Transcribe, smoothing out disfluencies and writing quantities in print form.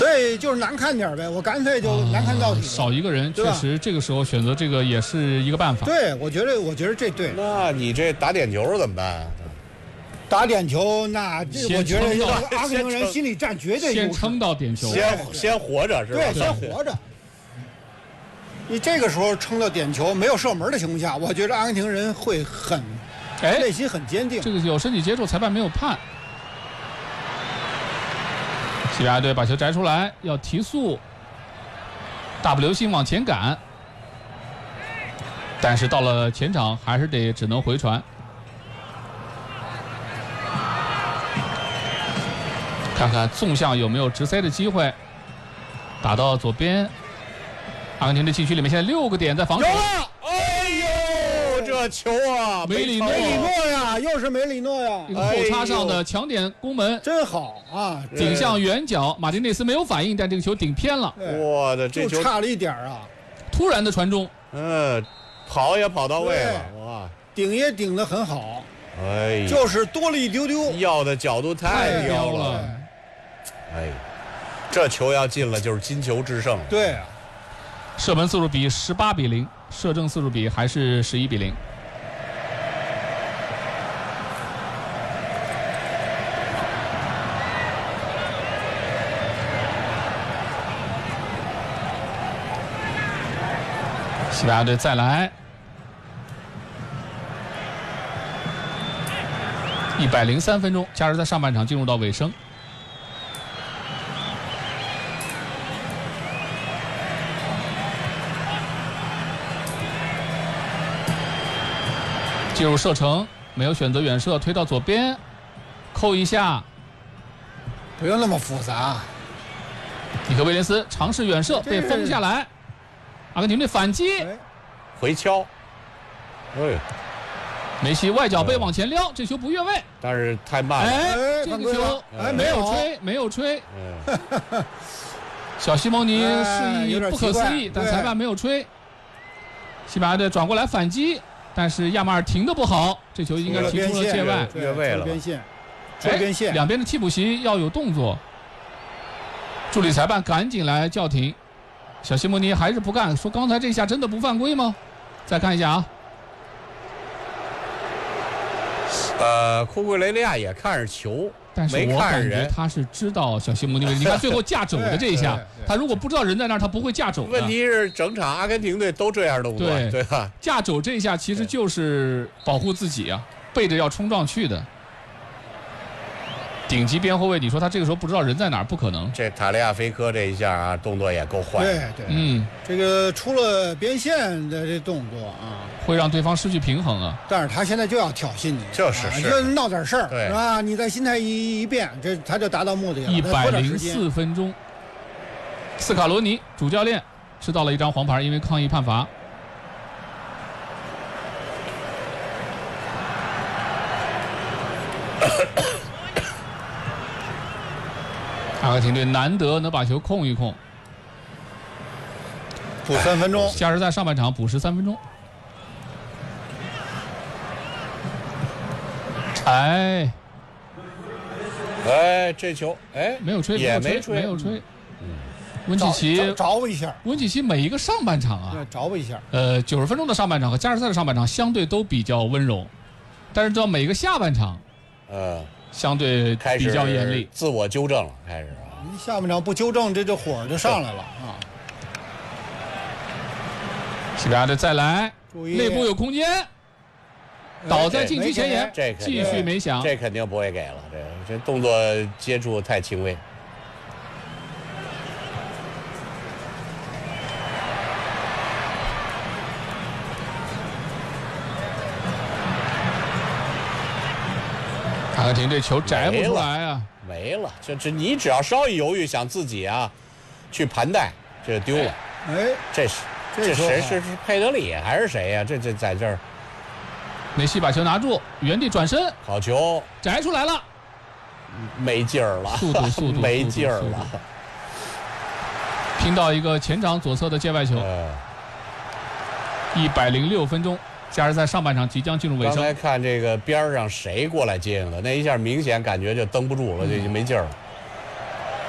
所以就是难看点呗，我干脆就难看到底， 少一个人，确实这个时候选择这个也是一个办法。 对，我觉得这对。 那你这打点球怎么办？ 打点球，那这我觉得阿根廷人心理战绝对先撑到点球， 先活着是吧？ 对，先活着。你这个时候撑到点球没有射门的情况下，我觉得阿根廷人会内心很坚定。 这个有身体接触，裁判没有判。西班牙队把球摘出来，要提速，大步流星往前赶，但是到了前场还是只能回传。看看纵向有没有直塞的机会，打到左边，阿根廷的禁区里面现在6个点在防守。 有了！哎呦，这球啊， 梅里诺呀，又是梅里诺呀！ 一个后插上的强点攻门， 真好啊！ 顶向远角，马丁内斯没有反应，但这个球顶偏了。 我的这球就差了一点啊！ 突然的传中， 跑也跑到位了，哇， 顶也顶得很好， 哎， 就是多了一丢丢， 要的角度太刁了。哎，这球要进了就是金球制胜了。 对啊， 射门次数比18比0，射正次数比还是11比0。西班牙队再来，103分钟，加时赛上半场进入到尾声。进入射程，没有选择远射，推到左边，扣一下， 不用那么复杂。 尼克威廉斯尝试远射，被封下来。阿根廷队反击， 回敲， 梅西外脚背往前撩，这球不越位， 但是太慢了。 这个球没有吹。小西蒙尼示意不可思议，但裁判没有吹。西班牙队转过来反击。但是亚马尔停得不好，这球应该提出了界外， 越位了。 边线， 两边的替补席要有动作。助理裁判赶紧来叫停，小西蒙尼还是不干，说刚才这下真的不犯规吗？再看一下啊。 库库雷利亚也看着球， 但是我感觉他是知道小西蒙尼，你看最后架肘的这一下，他如果不知道人在那儿，他不会架肘的。 问题是整场阿根廷队都这样动作，对吧？ 架肘这一下其实就是保护自己啊，背着要冲撞去的。顶级边后卫，你说他这个时候不知道人在哪儿，不可能。 这塔利亚菲科这一下啊，动作也够坏。 对，这个出了边线的这动作啊， 会让对方失去平衡啊。 但是他现在就要挑衅你， 就是就闹点事儿，是吧？你在心态一变，这他就达到目的了。 104分钟，斯卡罗尼主教练吃到了一张黄牌，因为抗议判罚。阿根廷队难得能把球控一控， 补3分钟， 加时赛上半场补13分钟。 这球没有吹，没有吹。温契奇着一下， 温契奇每一个上半场啊， 着一下。 90分钟的上半场和加时赛的上半场相对都比较温柔，但是到每个下半场，相对比较严厉， 自我纠正了，开始啊！ 你下半场不纠正，这火就上来了啊！ 西班牙队再来，内部有空间，倒在禁区前沿，继续没响， 这肯定不会给了，这动作接触太轻微。 阿根廷这球摘不出来啊， 没了，这你只要稍一犹豫，想自己啊去盘带，这就丢了。这谁是佩德里还是谁呀？这在这儿， 梅西把球拿住，原地转身， 好球， 摘出来了， 没劲儿了， 速度没劲儿了， 拼到一个前场左侧的界外球。106分钟。加时赛上半场即将进入尾声。 刚才看这个边上谁过来接应的，那一下明显感觉就蹬不住了，就没劲儿了。